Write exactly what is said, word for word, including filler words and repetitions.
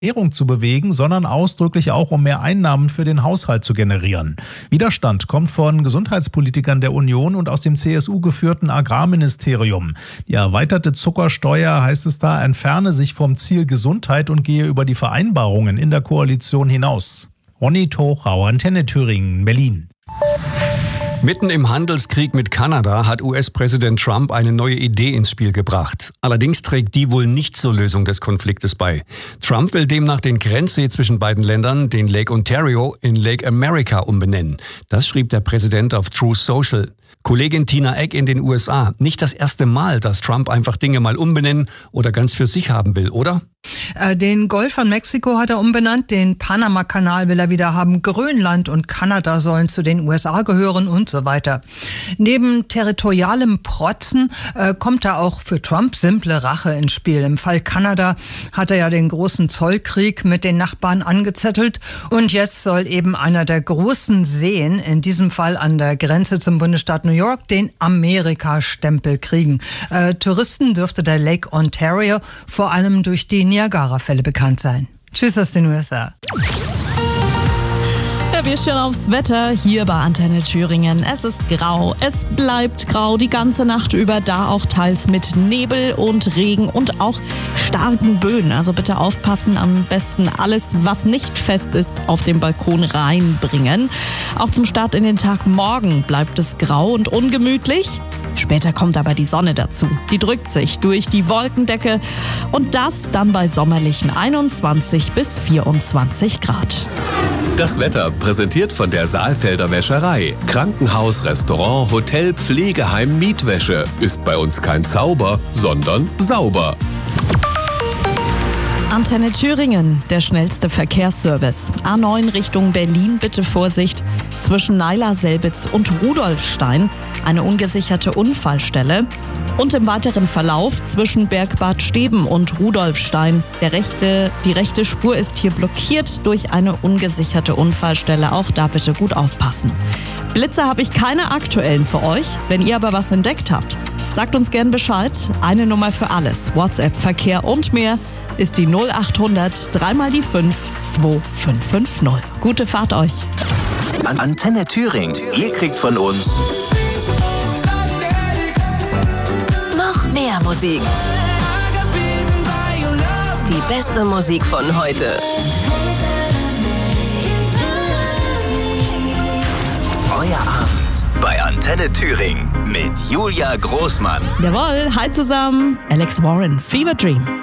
Währung zu bewegen, sondern ausdrücklich auch, um mehr Einnahmen für den Haushalt zu generieren. Widerstand kommt von Gesundheitspolitikern der Union und aus dem C S U-geführten Agrarministerium. Die erweiterte Zuckersteuer, heißt es da, entferne sich vom Ziel Gesundheit und gehe über die Vereinbarungen in der Koalition hinaus. Ronny Tochau, Antenne Thüringen, Berlin. Mitten im Handelskrieg mit Kanada hat U S-Präsident Trump eine neue Idee ins Spiel gebracht. Allerdings trägt die wohl nicht zur Lösung des Konfliktes bei. Trump will demnach den Grenzsee zwischen beiden Ländern, den Lake Ontario, in Lake America umbenennen. Das schrieb der Präsident auf Truth Social. Kollegin Tina Eck in den U S A. Nicht das erste Mal, dass Trump einfach Dinge mal umbenennen oder ganz für sich haben will, oder? Den Golf von Mexiko hat er umbenannt, den Panama-Kanal will er wieder haben, Grönland und Kanada sollen zu den U S A gehören und so weiter. Neben territorialem Protzen äh, kommt da auch für Trump simple Rache ins Spiel. Im Fall Kanada hat er ja den großen Zollkrieg mit den Nachbarn angezettelt und jetzt soll eben einer der großen Seen, in diesem Fall an der Grenze zum Bundesstaat New York, den Amerika-Stempel kriegen. Äh, Touristen dürfte der Lake Ontario vor allem durch die Niagara-Fälle bekannt sein. Tschüss aus den U S A. Ja, wir schauen aufs Wetter hier bei Antenne Thüringen. Es ist grau, es bleibt grau die ganze Nacht über, da auch teils mit Nebel und Regen und auch starken Böen. Also bitte aufpassen, am besten alles, was nicht fest ist, auf dem Balkon reinbringen. Auch zum Start in den Tag morgen bleibt es grau und ungemütlich. Später kommt aber die Sonne dazu. Die drückt sich durch die Wolkendecke und das dann bei sommerlichen einundzwanzig bis vierundzwanzig Grad. Das Wetter präsentiert von der Saalfelder Wäscherei. Krankenhaus, Restaurant, Hotel, Pflegeheim, Mietwäsche. Ist bei uns kein Zauber, sondern sauber. Antenne Thüringen, der schnellste Verkehrsservice. A neun Richtung Berlin, bitte Vorsicht. Zwischen Naila-Selbitz und Rudolfstein eine ungesicherte Unfallstelle. Und im weiteren Verlauf zwischen Bergbad Steben und Rudolfstein. Der rechte, die rechte Spur ist hier blockiert durch eine ungesicherte Unfallstelle. Auch da bitte gut aufpassen. Blitze habe ich keine aktuellen für euch. Wenn ihr aber was entdeckt habt, sagt uns gern Bescheid. Eine Nummer für alles. WhatsApp, Verkehr und mehr ist die null acht hundert drei mal die fünf zwei fünf fünf null. Gute Fahrt euch. An Antenne Thüringen. Ihr kriegt von uns noch mehr Musik. Die beste Musik von heute. Euer Abend bei Antenne Thüringen mit Julia Großmann. Jawohl, hi zusammen. Alex Warren, Fever Dream.